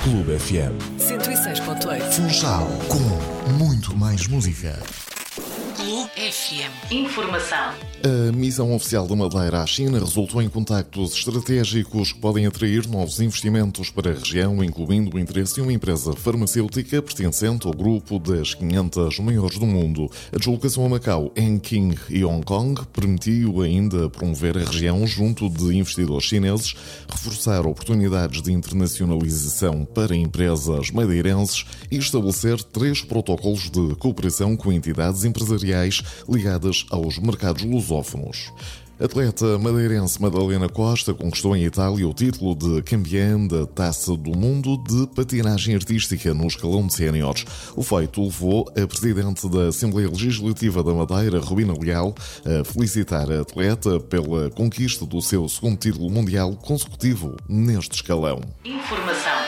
Clube FM 106.8. Funchal, com muito mais música. Clube FM. Informação. A missão oficial da Madeira à China resultou em contactos estratégicos que podem atrair novos investimentos para a região, incluindo o interesse de uma empresa farmacêutica pertencente ao grupo das 500 maiores do mundo. A deslocação a Macau, em King e Hong Kong permitiu ainda promover a região junto de investidores chineses, reforçar oportunidades de internacionalização para empresas madeirenses e estabelecer 3 protocolos de cooperação com entidades empresariais ligadas aos mercados lusófonos. A atleta madeirense Madalena Costa conquistou em Itália o título de campeã da Taça do Mundo de patinagem artística no escalão de séniores. O feito levou a presidente da Assembleia Legislativa da Madeira, Rubina Leal, a felicitar a atleta pela conquista do seu segundo título mundial consecutivo neste escalão. Informação.